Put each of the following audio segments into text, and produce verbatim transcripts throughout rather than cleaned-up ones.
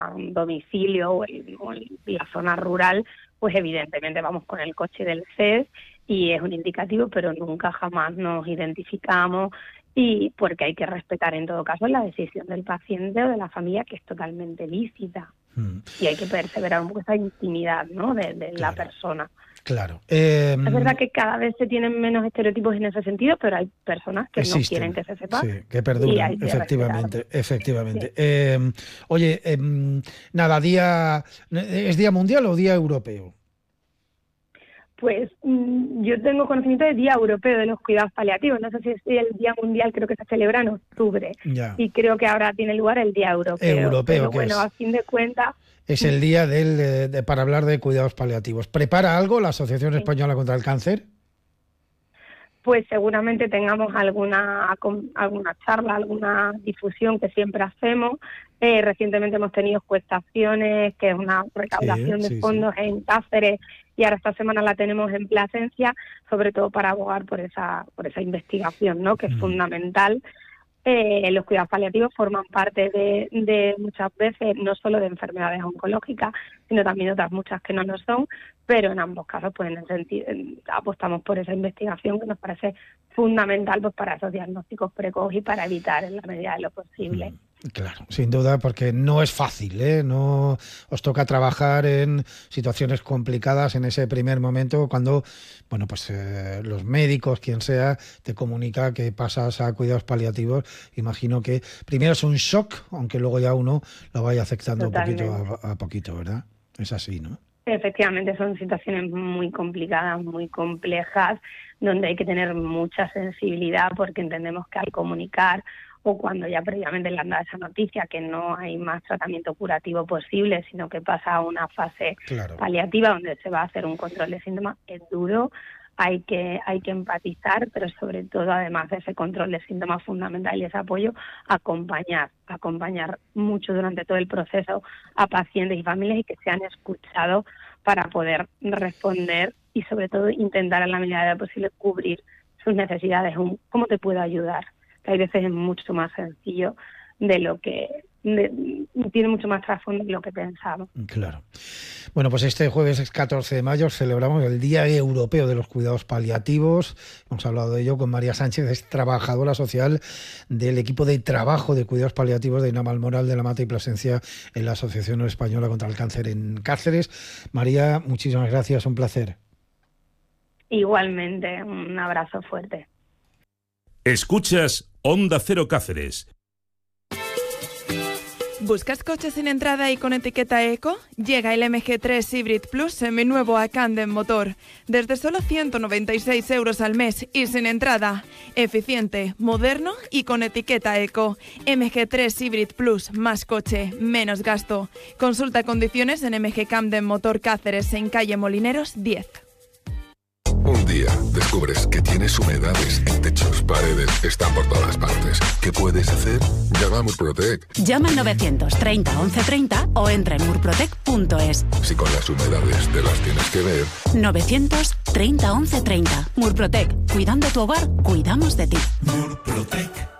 un domicilio o, el, o el, la zona rural, pues evidentemente vamos con el coche del C E S y es un indicativo, pero nunca jamás nos identificamos, y porque hay que respetar en todo caso la decisión del paciente o de la familia, que es totalmente lícita. Mm. Y hay que perseverar un poco esa intimidad, ¿no?, de, de claro. la persona. Claro. Eh, es verdad que cada vez se tienen menos estereotipos en ese sentido, pero hay personas que existen, no quieren que se sepa. Sí, que perduran, que efectivamente, respetar. efectivamente. Sí. Eh, oye, eh, nada, día ¿es día mundial o día europeo? Pues mmm, yo tengo conocimiento de Día Europeo de los Cuidados Paliativos. No sé si es el Día Mundial, creo que se celebra en octubre. Ya. Y creo que ahora tiene lugar el Día Europeo. Europeo, pero que bueno, es... a fin de cuentas... Es el día del, de, de, para hablar de cuidados paliativos. ¿Prepara algo la Asociación Española contra el Cáncer? Pues seguramente tengamos alguna alguna charla, alguna difusión que siempre hacemos. Eh, recientemente hemos tenido Cuestaciones, que es una recaudación sí, de sí, fondos sí. en Cáceres, y ahora esta semana la tenemos en Plasencia, sobre todo para abogar por esa por esa investigación, ¿no?, que es mm. fundamental. Eh, los cuidados paliativos forman parte de, de muchas veces, no solo de enfermedades oncológicas, sino también de otras muchas que no lo son, pero en ambos casos pues en el sentido, apostamos por esa investigación que nos parece fundamental, pues para esos diagnósticos precoces y para evitar en la medida de lo posible. Claro, sin duda, porque no es fácil, ¿eh? No os toca trabajar en situaciones complicadas en ese primer momento, cuando, bueno, pues eh, los médicos, quien sea, te comunica que pasas a cuidados paliativos. Imagino que primero es un shock, aunque luego ya uno lo vaya aceptando Totalmente. poquito a, a poquito, ¿verdad? Es así, ¿no? Efectivamente, son situaciones muy complicadas, muy complejas, donde hay que tener mucha sensibilidad, porque entendemos que al comunicar o cuando ya previamente le han dado esa noticia que no hay más tratamiento curativo posible, sino que pasa a una fase claro. paliativa donde se va a hacer un control de síntomas, es duro, hay que hay que empatizar, pero sobre todo, además de ese control de síntomas fundamental y ese apoyo, acompañar, acompañar mucho durante todo el proceso a pacientes y familias, y que sean escuchados para poder responder y sobre todo intentar en la medida de lo posible cubrir sus necesidades. ¿Cómo te puedo ayudar? Que hay veces es mucho más sencillo de lo que de, tiene mucho más trasfondo de lo que pensamos. Claro. Bueno, pues este jueves catorce de mayo celebramos el Día Europeo de los Cuidados Paliativos. Hemos hablado de ello con María Sánchez, es trabajadora social del equipo de trabajo de cuidados paliativos de Navalmoral de la Mata y Plasencia en la Asociación Española contra el Cáncer en Cáceres. María, muchísimas gracias, un placer. Igualmente, un abrazo fuerte. Escuchas Onda Cero Cáceres. ¿Buscas coches sin entrada y con etiqueta eco? Llega el M G tres Hybrid Plus seminuevo a Candem Motor. Desde solo ciento noventa y seis euros al mes y sin entrada. Eficiente, moderno y con etiqueta eco. M G tres Hybrid Plus, más coche, menos gasto. Consulta condiciones en M G Candem Motor Cáceres, en calle Molineros diez. Un día descubres que tienes humedades en techos, paredes, están por todas partes. ¿Qué puedes hacer? Llama a Murprotec. Llama al novecientos treinta once treinta o entra en murprotec punto es. Si con las humedades te las tienes que ver. novecientos treinta once treinta. Murprotec. Cuidando tu hogar, cuidamos de ti. Murprotec.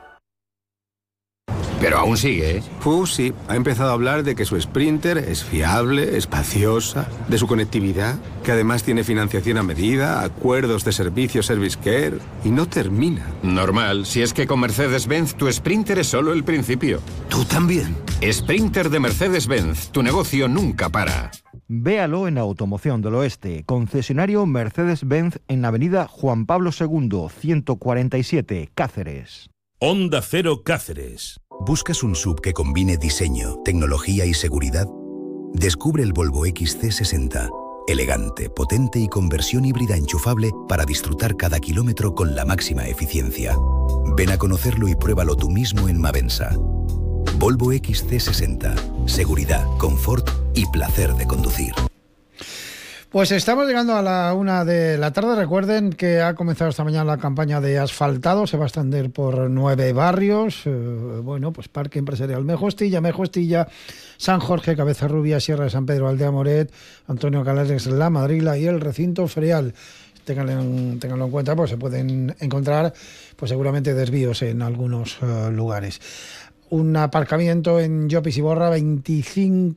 Pero aún sigue, ¿eh? Uh, sí. Ha empezado a hablar de que su Sprinter es fiable, espaciosa, de su conectividad, que además tiene financiación a medida, acuerdos de servicio Service Care, y no termina. Normal, si es que con Mercedes-Benz tu Sprinter es solo el principio. ¿Tú también? Sprinter de Mercedes-Benz, tu negocio nunca para. Véalo en Automoción del Oeste, concesionario Mercedes-Benz en la avenida Juan Pablo segundo, ciento cuarenta y siete, Cáceres. Onda Cero Cáceres. ¿Buscas un S U V que combine diseño, tecnología y seguridad? Descubre el Volvo X C sesenta. Elegante, potente y con versión híbrida enchufable para disfrutar cada kilómetro con la máxima eficiencia. Ven a conocerlo y pruébalo tú mismo en Mavensa. Volvo X C sesenta. Seguridad, confort y placer de conducir. Pues estamos llegando a la una de la tarde. Recuerden que ha comenzado esta mañana la campaña de asfaltado. Se va a extender por nueve barrios. Eh, bueno, pues Parque Empresarial Mejostilla, Mejostilla, San Jorge, Cabeza Rubia, Sierra de San Pedro, Aldea Moret, Antonio Calares, La Madrila y el Recinto Ferial. Ténganlo en, ténganlo en cuenta, pues se pueden encontrar pues seguramente desvíos en algunos uh, lugares. Un aparcamiento en Llopis y Borra, veinticinco